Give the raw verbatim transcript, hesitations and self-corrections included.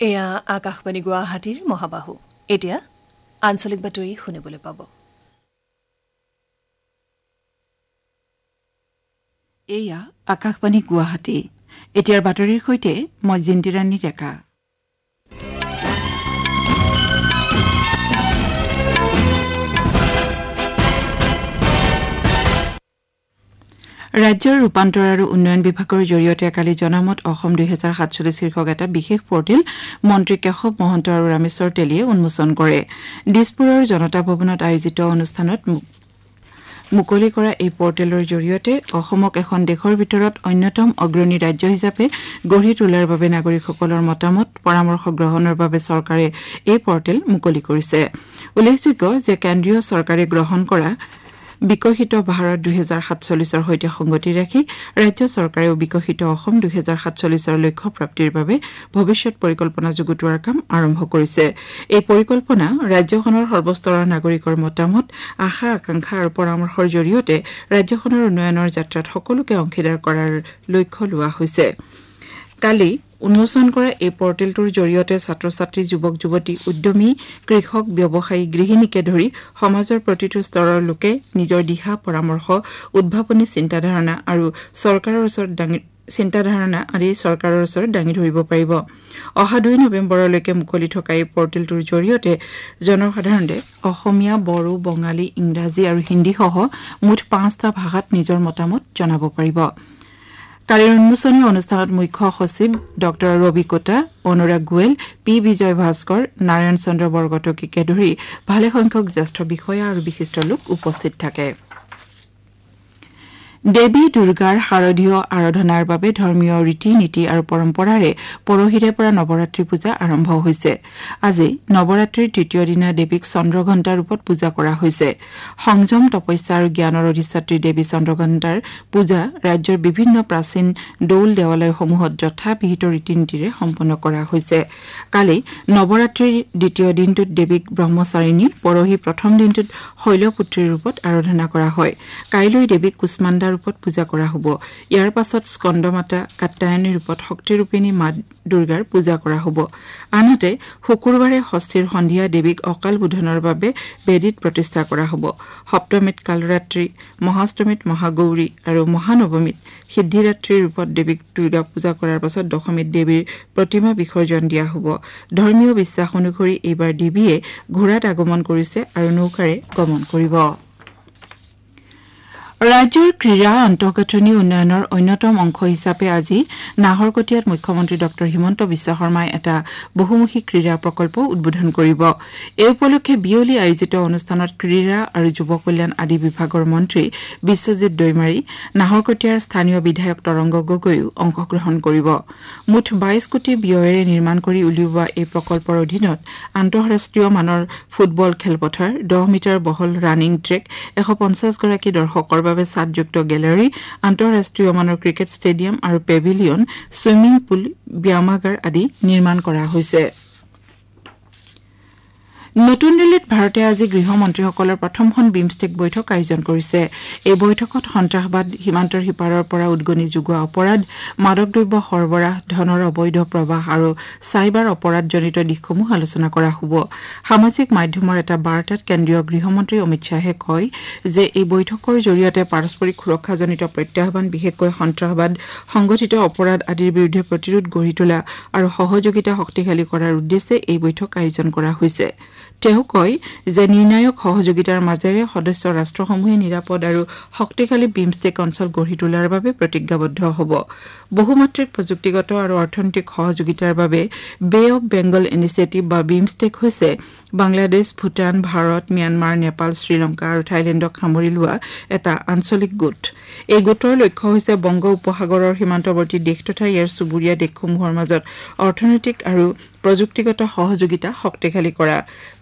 এয়া আকাশবাণী গুৱাহাটীৰ মহাবাহু এতিয়া আঞ্চলিক বাতৰি শুনিবলৈ পাব। এয়া আকাশবাণী গুৱাহাটী এতিয়াৰ বাতৰিৰ সৈতে মই জিন্তিৰাণী ডেকা। ৰাজ্যৰ ৰূপান্তৰ আৰু উন্নয়ন বিভাগৰ জৰিয়তে কালি জনমত অসম দুই হাজাৰ সাতচল্লিছ শীৰ্ষক এটা বিশেষ পৰ্টেল মন্ত্ৰী কেশৱ মহন্ত আৰু ৰামেশ্বৰ তেলীয়ে উন্মোচন কৰে। দিছপুৰৰ জনতা ভৱনত আয়োজিত অনুষ্ঠানত মুকলি কৰা এই পৰ্টেলৰ জৰিয়তে অসমক এখন দেশৰ ভিতৰত অন্যতম অগ্ৰণী ৰাজ্য হিচাপে গঢ়ি তোলাৰ বাবে নাগৰিকসকলৰ মতামত পৰামৰ্শ গ্ৰহণৰ বাবে চৰকাৰে এই পৰ্টেল মুকলি কৰিছে। উল্লেখযোগ্য যে কেন্দ্ৰীয় চৰকাৰে গ্ৰহণ কৰা বিকশিত ভাৰত দুই হাজাৰ সাতচল্লিছৰ সৈতে সংগতি ৰাখি ৰাজ্য চৰকাৰেও বিকশিত অসম দুই হাজাৰ সাতচল্লিছৰ লক্ষ্য প্ৰাপ্তিৰ বাবে ভৱিষ্যৎ পৰিকল্পনা যুগুতোৱাৰ কাম আৰম্ভ কৰিছে। এই পৰিকল্পনা ৰাজ্যখনৰ সৰ্বস্তৰৰ নাগৰিকৰ মতামত আশা আকাংক্ষা আৰু পৰামৰ্শৰ জৰিয়তে ৰাজ্যখনৰ উন্নয়নৰ যাত্ৰাত সকলোকে অংশীদাৰ কৰাৰ লক্ষ্য লোৱা হৈছে। কালি উন্মোচন কৰা এই পৰ্টেলটোৰ জৰিয়তে ছাত্ৰ ছাত্ৰী যুৱক যুৱতী উদ্যমী কৃষক ব্যৱসায়ী গৃহিণীকে ধৰি সমাজৰ প্ৰতিটো স্তৰৰ লোকে নিজৰ দিহা পৰামৰ্শ উদ্ভাৱনী চিন্তাধাৰণা আৰু চৰকাৰৰ ওচৰত দাঙি চিন্তাধাৰণা আদি চৰকাৰৰ ওচৰত দাঙি ধৰিব পাৰিব। অহা দুই নৱেম্বৰলৈকে মুকলি থকা এই পৰ্টেলটোৰ জৰিয়তে জনসাধাৰণে অসমীয়া বড়ো বঙালী ইংৰাজী আৰু হিন্দীসহ মুঠ পাঁচটা ভাষাত নিজৰ মতামত জনাব পাৰিব। কালিৰ উন্মোচনী অনুষ্ঠানত মুখ্য সচিব ড ৰবি কোটা, অনুৰাগ গোৱেল, পি বিজয় ভাস্কৰ, নাৰায়ণ চন্দ্ৰ বৰকটকীকে ধৰি ভালেসংখ্যক জ্যেষ্ঠ বিষয়া আৰু বিশিষ্ট লোক উপস্থিত থাকে। দেৱী দুৰ্গাৰ শাৰদীয় আৰাধনাৰ বাবে ধৰ্মীয় ৰীতি নীতি আৰু পৰম্পৰাৰে পৰহিৰে পৰা নৱৰাত্ৰি পূজা আৰম্ভ হৈছে। আজি নৱৰাত্ৰিৰ তৃতীয় দিনা দেৱীক চন্দ্ৰঘণ্টা ৰূপত পূজা কৰা হৈছে। সংযম তপস্যা আৰু জ্ঞানৰ অধিষ্ঠাত্ৰী দেৱী চন্দ্ৰঘণ্টাৰ পূজা ৰাজ্যৰ বিভিন্ন প্ৰাচীন দৌল দেৱালয়সমূহত যথাবিহিত ৰীতি নীতিৰে সম্পন্ন কৰা হৈছে। কালি নৱৰাত্ৰিৰ দ্বিতীয় দিনটোত দেৱীক ব্ৰহ্মচাৰিণী, পৰহি প্ৰথম দিনটোত শৈলপুত্ৰীৰ ৰূপত আৰাধনা কৰা হয়। কাইলৈ দেৱীক কুষ্মাণ্ডা ৰূপত পূজা কৰা হ'ব। ইয়াৰ পাছত স্কন্দমাতা কাত্যায়নী ৰূপত শক্তিৰূপিণী মা দুৰ্গাৰ পূজা কৰা হ'ব। আনহাতে শুকুৰবাৰে ষষ্ঠীৰ সন্ধিয়া দেৱীক অকাল বোধনৰ বাবে বেদীত প্ৰতিষ্ঠা কৰা হ'ব। সপ্তমীত কালৰাত্ৰি, মহাষ্টমীত মহাগৌৰী আৰু মহানৱমীত সিদ্ধিৰাত্ৰিৰ ৰূপত দেৱীক দুৰ্গা পূজা কৰাৰ পাছত দশমীত দেৱীৰ প্ৰতিমা বিসৰ্জন দিয়া হ'ব। ধৰ্মীয় বিশ্বাস অনুসৰি এইবাৰ দেৱীয়ে ঘোঁৰাত আগমন কৰিছে আৰু নৌকাৰে গমন কৰিব। ৰাজ্যৰ ক্ৰীড়া আন্তঃগাঁথনি উন্নয়নৰ অন্যতম অংশ হিচাপে আজি নাহৰকটীয়াত মুখ্যমন্ত্ৰী ড হিমন্ত বিশ্ব শৰ্মাই এটা বহুমুখী ক্ৰীড়া প্ৰকল্প উদ্বোধন কৰিব। এই উপলক্ষে বিয়লি আয়োজিত অনুষ্ঠানত ক্ৰীড়া আৰু যুৱ কল্যাণ আদি বিভাগৰ মন্ত্ৰী বিশ্বজিৎ দৈমাৰী, নাহৰকটীয়াৰ স্থানীয় বিধায়ক তৰংগ গগৈও অংশগ্ৰহণ কৰিব। মুঠ বাইশ কোটি ব্যয়েৰে নিৰ্মাণ কৰি উলিওৱা এই প্ৰকল্পৰ অধীনত আন্তঃৰাষ্ট্ৰীয় মানৰ ফুটবল খেলপথাৰ, দহ মিটাৰ বহল ৰানিং ট্ৰেক, এশ পঞ্চাছ গৰাকী দৰ্শকৰ বাবে ছাদযুক্ত গেলাৰী, আন্তঃৰাষ্ট্ৰীয় মানৰ ক্ৰিকেট ষ্টেডিয়াম আৰু পেভিলিয়ন, ছুইমিং পুল, ব্যায়ামাগাৰ আদি নিৰ্মাণ কৰা হৈছে। নতুন দিল্লীত ভাৰতে আজি গৃহমন্ত্ৰীসকলৰ প্ৰথমখন বিমষ্টেক বৈঠক আয়োজন কৰিছে। এই বৈঠকত সন্ত্ৰাসবাদ, সীমান্তৰ সিপাৰৰ পৰা উদগনি যোগোৱা অপৰাধ, মাদক দ্ৰব্য সৰবৰাহ, ধনৰ অবৈধ প্ৰৱাহ আৰু চাইবাৰ অপৰাধজনিত দিশসমূহ আলোচনা কৰা হ'ব। সামাজিক মাধ্যমৰ এটা বাৰ্তাত কেন্দ্ৰীয় গৃহমন্ত্ৰী অমিত শ্বাহে কয় যে এই বৈঠকৰ জৰিয়তে পাৰস্পৰিক সুৰক্ষাজনিত প্ৰত্যাহ্বান, বিশেষকৈ সন্ত্ৰাসবাদ, সংগঠিত অপৰাধ আদিৰ বিৰুদ্ধে প্ৰতিৰোধ গঢ়ি তোলা আৰু সহযোগিতা শক্তিশালী কৰাৰ উদ্দেশ্যে এই বৈঠক আয়োজন কৰা হৈছে। তেওঁ কয় যে নিৰ্ণায়ক সহযোগিতাৰ মাজেৰে সদস্য ৰাষ্ট্ৰসমূহে নিৰাপদ আৰু শক্তিশালী বিমষ্টেক অঞ্চল গঢ়ি তোলাৰ বাবে প্ৰতিজ্ঞাবদ্ধ হ'ব। বহুমাত্ৰিক প্ৰযুক্তিগত আৰু অৰ্থনৈতিক সহযোগিতাৰ বাবে বে অব বেংগল ইনিচিয়েটিভ বা বিমষ্টেক হৈছে বাংলাদেশ, ভূটান, ভাৰত, ম্যানমাৰ, নেপাল, শ্ৰীলংকা আৰু থাইলেণ্ডক সামৰি লোৱা এটা আঞ্চলিক গোট। এই গোটৰ লক্ষ্য হৈছে বংগ উপসাগৰৰ সীমান্তৱৰ্তী দেশ তথা ইয়াৰ চুবুৰীয়া দেশসমূহৰ মাজত অৰ্থনৈতিক আৰু প্ৰযুক্তিগত সহযোগিতা শক্তিশালী কৰা।